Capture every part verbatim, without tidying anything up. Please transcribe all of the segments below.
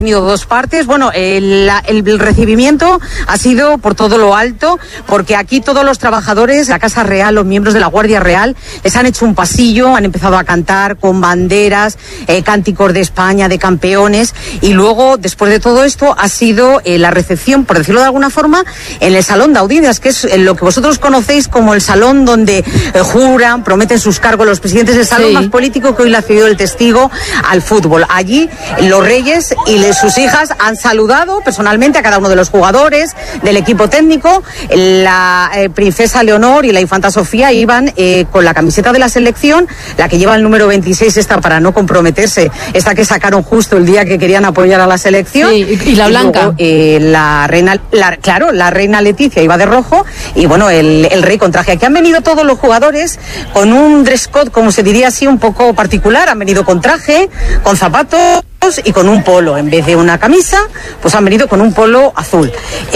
tenido dos partes. Bueno, el, el recibimiento ha sido por todo lo alto, porque aquí todos los trabajadores de la Casa Real, los miembros de la Guardia Real, les han hecho un pasillo, han empezado a cantar con banderas, eh, cánticos de España, de campeones, y luego, después de todo esto, ha sido eh, la recepción, por decirlo de alguna forma, en el Salón de Audiencias, que es lo que vosotros conocéis como el salón donde eh, juran, prometen sus cargos los presidentes, el salón sí. más político que hoy le ha cedido el testigo al fútbol. Allí los reyes y les sus hijas han saludado personalmente a cada uno de los jugadores, del equipo técnico. La eh, princesa Leonor y la infanta Sofía iban eh, con la camiseta de la selección, la que lleva el número veintiséis, esta para no comprometerse, esta que sacaron justo el día que querían apoyar a la selección. Sí, y, y la blanca. Y luego, eh, la reina, la, claro, la reina Leticia iba de rojo y bueno, el, el rey con traje. Aquí han venido todos los jugadores con un dress code, como se diría así, un poco particular. Han venido con traje, con zapatos y con un polo. En vez de una camisa, pues han venido con un polo azul.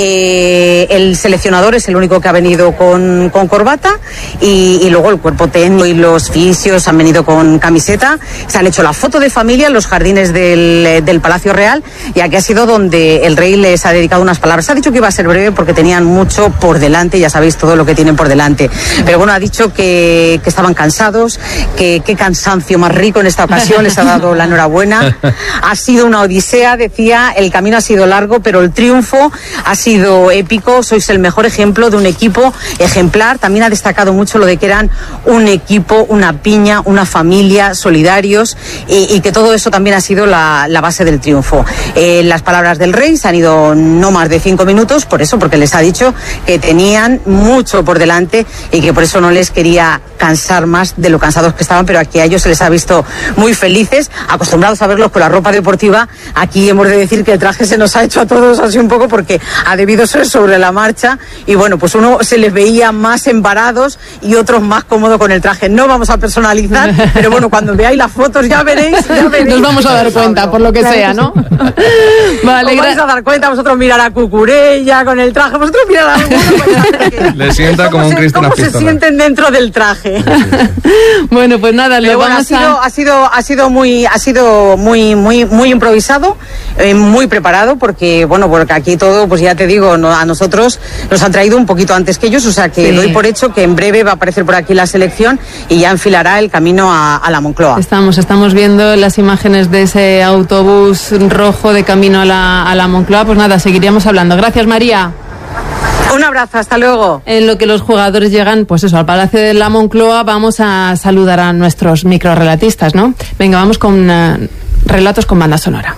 Eh, el seleccionador es el único que ha venido con, con corbata y, y luego el cuerpo técnico y los fisios han venido con camiseta. Se han hecho la foto de familia en los jardines del, del Palacio Real, y aquí ha sido donde el rey les ha dedicado unas palabras. Ha dicho que iba a ser breve porque tenían mucho por delante, ya sabéis todo lo que tienen por delante. Pero bueno, ha dicho que, que estaban cansados, que qué cansancio más rico en esta ocasión, les ha dado la enhorabuena. Ha sido una odisea, decía, el camino ha sido largo, pero el triunfo ha sido épico. Sois el mejor ejemplo de un equipo ejemplar. También ha destacado mucho lo de que eran un equipo, una piña, una familia, solidarios, y, y que todo eso también ha sido la, la base del triunfo. Eh, las palabras del rey se han ido no más de cinco minutos, por eso, porque les ha dicho que tenían mucho por delante y que por eso no les quería cansar más de lo cansados que estaban, pero aquí a ellos se les ha visto muy felices, acostumbrados a verlos con la ropa deportiva. Aquí hemos de decir que el traje se nos ha hecho a todos así un poco porque ha debido ser sobre la marcha, y bueno, pues uno se les veía más embarados y otros más cómodos con el traje. No vamos a personalizar, pero bueno, cuando veáis las fotos ya veréis, ya veréis. Nos vamos a dar cuenta, por lo que claro sea, ¿no? Vale, os vais a dar cuenta, vosotros mirar a Cucurella con el traje, vosotros mirar a alguno. Le sienta como un Cristo. ¿Cómo se sienten dentro del traje? Bueno, pues nada, le bueno, vamos ha sido, a... ha sido, ha sido muy, ha sido muy, muy, muy improvisado, eh, muy preparado, porque bueno, porque aquí todo, pues ya te digo, no, a nosotros nos han traído un poquito antes que ellos, o sea que sí. doy por hecho que en breve va a aparecer por aquí la selección y ya enfilará el camino a, a la Moncloa. Estamos, estamos viendo las imágenes de ese autobús rojo de camino a la, a la Moncloa. Pues nada, seguiríamos hablando. Gracias, María. Un abrazo, hasta luego. En lo que los jugadores llegan, pues eso, al Palacio de la Moncloa, vamos a saludar a nuestros microrelatistas, ¿no? Venga, vamos con uh, relatos con banda sonora.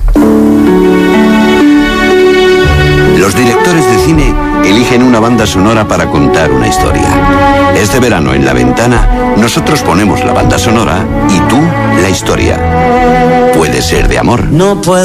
Los directores de cine eligen una banda sonora para contar una historia. Este verano en La Ventana, nosotros ponemos la banda sonora y tú la historia. Puede ser de amor, no puedo